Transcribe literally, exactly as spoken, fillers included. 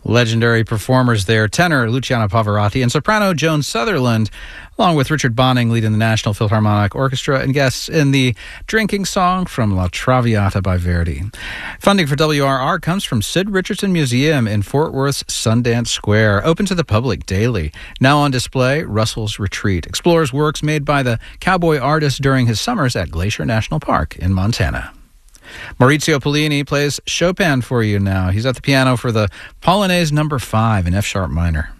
Legendary performers there, tenor Luciano Pavarotti and soprano Joan Sutherland, along with Richard Bonning leading the National Philharmonic Orchestra and guests in the Drinking Song from La Traviata by Verdi. Funding for W R R comes from Sid Richardson Museum in Fort Worth's Sundance Square, open to the public daily. Now on display, Russell's Retreat explores works made by the cowboy artist during his summers at Glacier National Park in Montana. Maurizio Pollini plays Chopin for you now. He's at the piano for the Polonaise number five in F-sharp minor.